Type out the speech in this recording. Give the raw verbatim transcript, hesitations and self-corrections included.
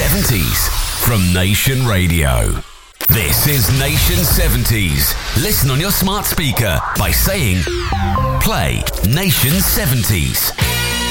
seventies from Nation Radio. This is Nation seventies. Listen on your smart speaker by saying, play Nation seventies.